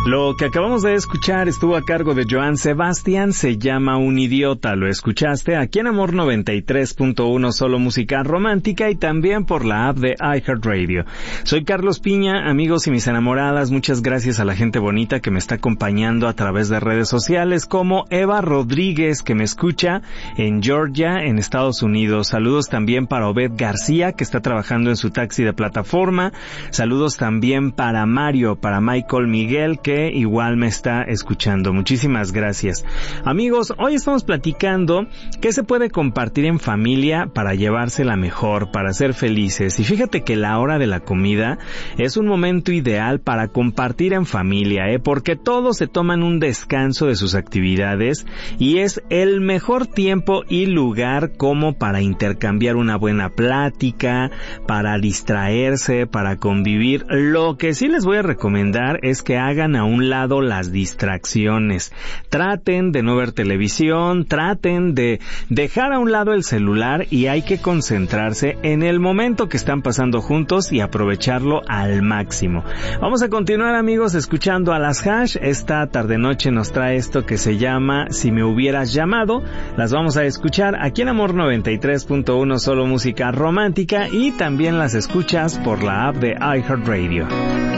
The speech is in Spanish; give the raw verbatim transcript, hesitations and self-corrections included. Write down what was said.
Lo que acabamos de escuchar estuvo a cargo de Joan Sebastián, se llama Un Idiota, lo escuchaste aquí en Amor noventa y tres punto uno, solo música romántica, y también por la app de iHeartRadio. Soy Carlos Piña, amigos y mis enamoradas, muchas gracias a la gente bonita que me está acompañando a través de redes sociales, como Eva Rodríguez, que me escucha en Georgia, en Estados Unidos. Saludos también para Obed García, que está trabajando en su taxi de plataforma. Saludos también para Mario, para Michael Miguel, que igual me está escuchando. Muchísimas gracias. Amigos, hoy estamos platicando qué se puede compartir en familia para llevársela mejor, para ser felices. Y fíjate que la hora de la comida es un momento ideal para compartir en familia, ¿eh? Porque todos se toman un descanso de sus actividades y es el mejor tiempo y lugar como para intercambiar una buena plática, para distraerse, para convivir. Lo que sí les voy a recomendar es que hagan a un lado las distracciones. Traten de no ver televisión, traten de dejar a un lado el celular y hay que concentrarse en el momento que están pasando juntos y aprovecharlo al máximo. Vamos a continuar, amigos, escuchando a las Hash. Esta tarde-noche nos trae esto que se llama Si me hubieras llamado. Las vamos a escuchar aquí en Amor noventa y tres punto uno, solo música romántica, y también las escuchas por la app de iHeartRadio.